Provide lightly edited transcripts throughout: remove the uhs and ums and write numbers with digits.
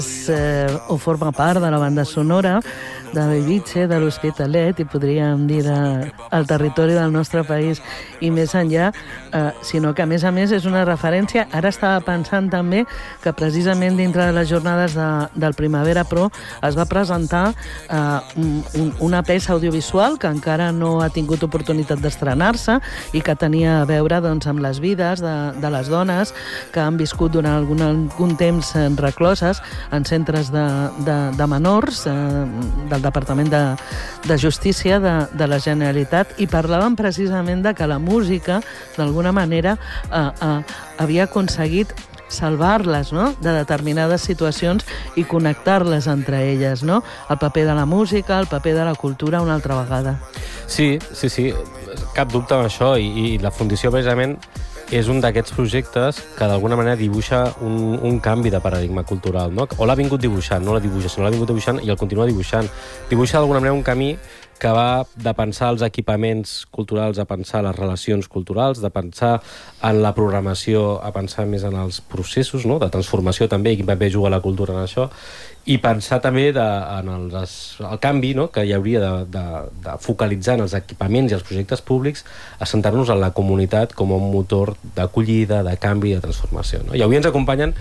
o forma part de la banda sonora de Bellvitge, de l'Hospitalet, i podríem dir del territori del nostre país i més enllà, sinó que a més és una referència. Ara estava pensant també que precisament dintre de les jornades del Primavera Pro es va presentar una peça audiovisual que encara no ha tingut oportunitat d'estrenar-se i que tenia a veure doncs, amb les vides de les dones que han viscut durant algun temps recloses en centres de menors del Departament de Justícia de la Generalitat, i parlaven precisament de que la música, d'alguna manera, havia aconseguit salvar-les, no?, de determinades situacions i connectar-les entre elles, no? El paper de la música, el paper de la cultura una altra vegada. Sí, cap dubte amb això, i la Fundació precisament és un d'aquests projectes que d'alguna manera dibuixa un canvi de paradigma cultural, no? O l'ha vingut dibuixant, no la dibuixa, sinó l'ha vingut dibuixant i el continua dibuixant. Dibuixa d'alguna manera un camí que va de pensar els equipaments culturals a pensar les relacions culturals, de pensar en la programació a pensar més en els processos, no?, de transformació també, i quin paper juga la cultura en això, i pensar també en el canvi, no?, que hi hauria de focalitzar en els equipaments i els projectes públics, assentar-nos en la comunitat com a un motor d'acollida, de canvi i de transformació, no? I avui ens acompanyen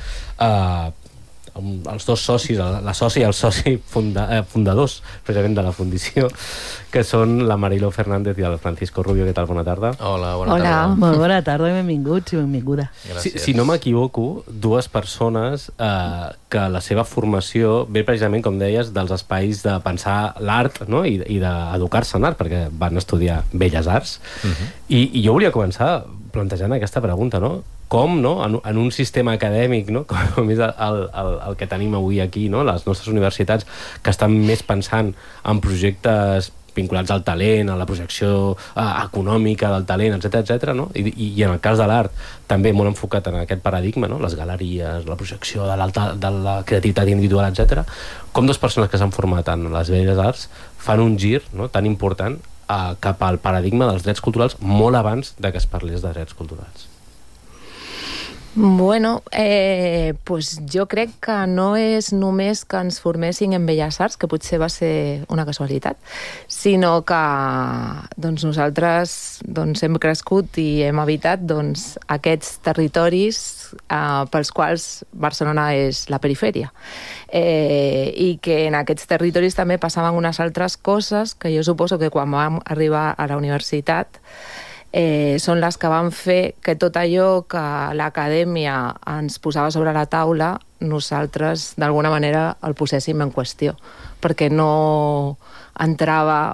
els dos socis, la sòcia i el soci fundadors, precisament, de la Fundació, que són la Mariló Fernández i el Francisco Rubio. Què tal? Bona tarda. Hola, bona tarda. Molt bona tarda i benvinguts i benvinguda. Si no m'equivoco, dues persones que la seva formació ve precisament, com deies, dels espais de pensar l'art, no?, i d'educar-se en art, perquè van estudiar Belles Arts. I jo volia començar plantejant aquesta pregunta, no? Com, no?, en un sistema acadèmic, no?, com és el que tenim avui aquí, no?, les nostres universitats, que estan més pensant en projectes vinculats al talent, a la projecció econòmica del talent, etcètera, no? I en el cas de l'art també molt enfocat en aquest paradigma, no?, les galeries, la projecció de la creativitat individual, etcètera. Com dues persones que s'han format en les Belles Arts fan un gir, no?, tan important cap al paradigma dels drets culturals molt abans de que es parlés de drets culturals. Bueno, pues jo crec que no és només que ens forméssim en Belles Arts, que potser va ser una casualitat, sinó que doncs, nosaltres hem crescut i hem habitat aquests territoris pels quals Barcelona és la perifèria. I que en aquests territoris també passaven unes altres coses que jo suposo que quan vam arribar a la universitat són les que van fer que tot allò que l'acadèmia ens posava sobre la taula nosaltres d'alguna manera el poséssim en qüestió, perquè no entrava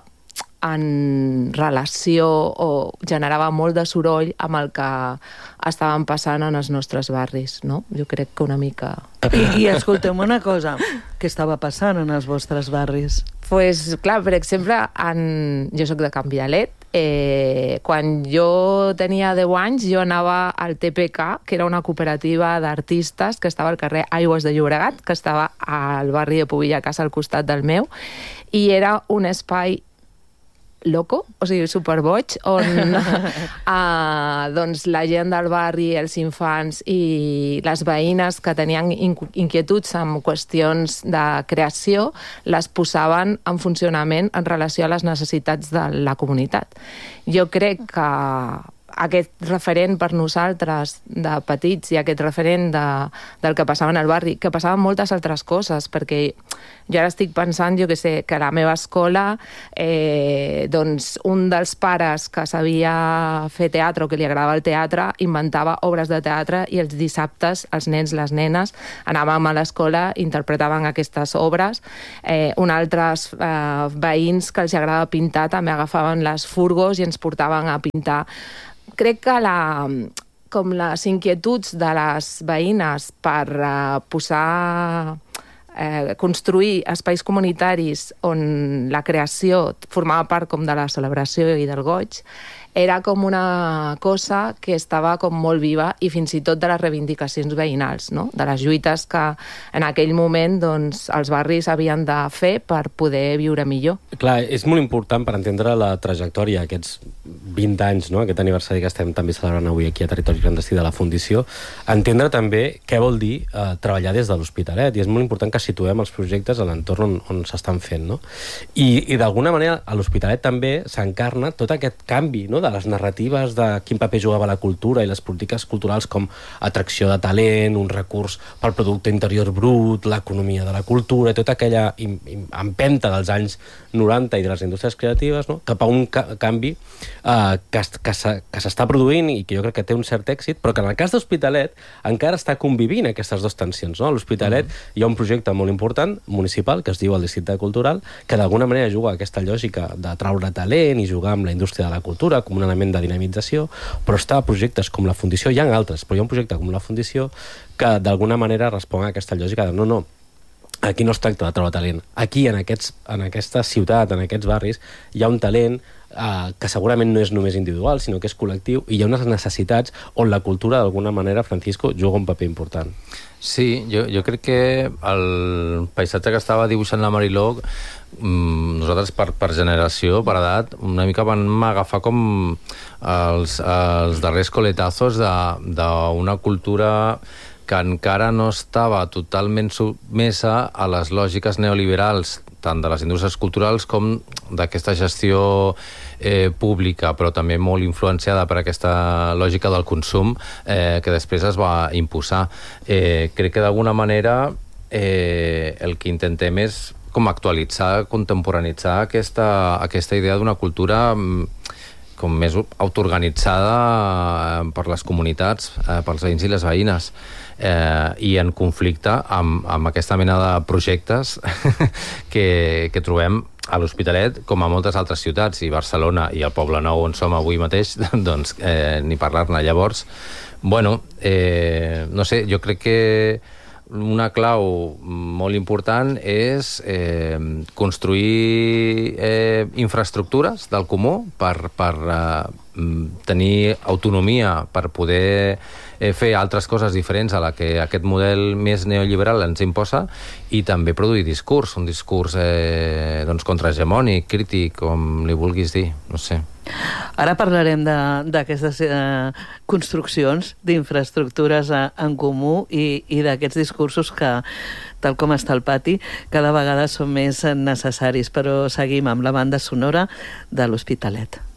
en relació o generava molt de soroll amb el que estaven passant en els nostres barris, no? Jo crec que una mica... I escolteu una cosa, què estava passant en els vostres barris? Pues, clar, per exemple, jo soc de Can Vidalet. Quan jo tenia 10 anys, jo anava al TPK, que era una cooperativa d'artistes que estava al carrer Aigües de Llobregat, que estava al barri de Pobilla Casa, al costat del meu, i era un espai loco, o sigui, superboig, on doncs la gent del barri, els infants i les veïnes que tenien inquietuds amb qüestions de creació les posaven en funcionament en relació a les necessitats de la comunitat. Jo crec que aquest referent per nosaltres de petits i aquest referent del que passava en el barri, que passaven moltes altres coses, perquè jo ara estic pensant, jo que sé, que a la meva escola doncs un dels pares que sabia fer teatre o que li agradava el teatre inventava obres de teatre i els dissabtes els nens, les nenes anàvem a l'escola, interpretaven aquestes obres. Uns altres veïns que els agradava pintar també agafaven les furgos i ens portaven a pintar. Crec que com les inquietuds de les veïnes per construir espais comunitaris on la creació formava part com de la celebració i del goig, era com una cosa que estava com molt viva i fins i tot de les reivindicacions veïnals, no? De les lluites que en aquell moment doncs, els barris havien de fer per poder viure millor. Clar, és molt important per entendre la trajectòria, aquests 20 anys, no? Aquest aniversari que estem també celebrant avui aquí a Territori Clandestí de la Fundició, entendre també què vol dir treballar des de l'Hospitalet, i és molt important que situem els projectes a l'entorn on s'estan fent, no? I d'alguna manera a l'Hospitalet també s'encarna tot aquest canvi, no? De les narratives de quin paper jugava la cultura i les polítiques culturals com atracció de talent, un recurs pel producte interior brut, l'economia de la cultura, tota aquella empenta dels anys 90 i de les indústries creatives, no? Cap a un canvi que s'està produint i que jo crec que té un cert èxit, però que en el cas d'Hospitalet encara està convivint aquestes dues tensions, no? A l'Hospitalet hi ha un projecte molt important, municipal, que es diu el Districte Cultural, que d'alguna manera juga aquesta lògica d'atraure talent i jugar amb la indústria de la cultura com un element de dinamització, però està a projectes com la Fundició, hi ha altres, però hi ha un projecte com la Fundició que d'alguna manera respon a aquesta lògica de no, aquí no es tracta de treure talent. Aquí, en aquesta ciutat, en aquests barris, hi ha un talent que segurament no és només individual, sinó que és col·lectiu, i hi ha unes necessitats on la cultura, d'alguna manera, Francisco, juga un paper important. Sí, jo crec que el paisatge que estava dibuixant la Mariló, nosaltres per generació, per edat, una mica vam agafar com els darrers coletazos d'una cultura que encara no estava totalment sotmesa a les lògiques neoliberals, tant de les indústries culturals com d'aquesta gestió pública, però també molt influenciada per aquesta lògica del consum que després es va imposar. Crec que d'alguna manera el que intentem és com actualitzar, contemporanitzar aquesta idea d'una cultura com més autoorganitzada per les comunitats, pels veïns i les veïnes, i en conflicte amb aquesta mena de projectes que trobem a l'Hospitalet, com a moltes altres ciutats, i Barcelona i el Poblenou on som avui mateix, doncs ni parlar-ne. Llavors, bueno, no sé, jo crec que una clau molt important és construir infraestructures del comú per tenir autonomia, per poder fer altres coses diferents a la que aquest model més neoliberal ens imposa, i també produir discurs, un discurs contrahegemònic, crític, com li vulguis dir, no sé. Ara parlarem d'aquestes construccions d'infraestructures en comú i d'aquests discursos que, tal com està el pati, cada vegada són més necessaris, però seguim amb la banda sonora de l'Hospitalet.